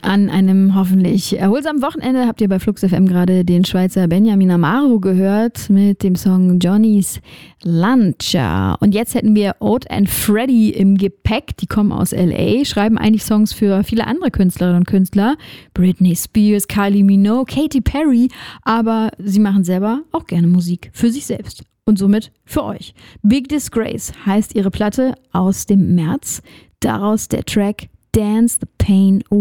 An einem hoffentlich erholsamen Wochenende habt ihr bei Flux FM gerade den Schweizer Benjamin Amaro gehört mit dem Song Johnny's Luncher. Und jetzt hätten wir Oat and Freddy im Gepäck. Die kommen aus L.A., schreiben eigentlich Songs für viele andere Künstlerinnen und Künstler. Britney Spears, Kylie Minogue, Katy Perry. Aber sie machen selber auch gerne Musik für sich selbst. Und somit für euch. Big Disgrace heißt ihre Platte aus dem März. Daraus der Track Dance the Pain Away.